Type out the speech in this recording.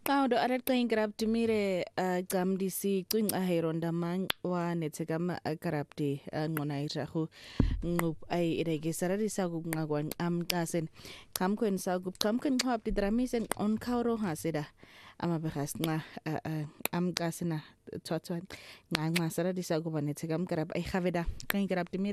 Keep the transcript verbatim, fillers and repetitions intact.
Qawdo arat kain grab timire gam disi twing aheron damang wa netegam grabdi ngona irahu ngup ai irege sarari sagu ngagwan am tasen kam kwen sagu kam kwen hab di dramisen on kauro hasida ama bekas nga am kasina twatwan nga nga sarari sagu banetegam grab ai khaveda kain grab timire